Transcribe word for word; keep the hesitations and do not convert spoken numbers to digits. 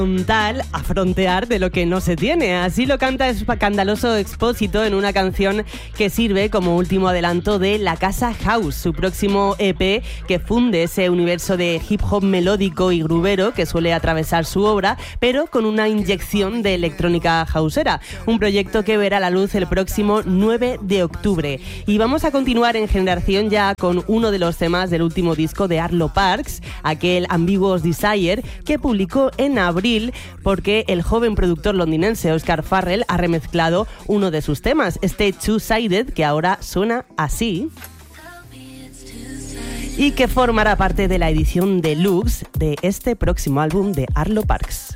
Tal a frontear de lo que no se tiene. Así lo canta Escandaloso Expósito en una canción que sirve como último adelanto de La Casa House, su próximo E P que funde ese universo de hip hop melódico y grubero que suele atravesar su obra, pero con una inyección de electrónica houseera. Un proyecto que verá la luz el próximo nueve de octubre. Y vamos a continuar en Generación ya con uno de los temas del último disco de Arlo Parks, aquel Ambiguous Desire, que publicó en abril porque el joven productor londinense Oscar Farrell ha remezclado uno de sus temas, este Two-Sided, que ahora suena así y que formará parte de la edición deluxe de este próximo álbum de Arlo Parks.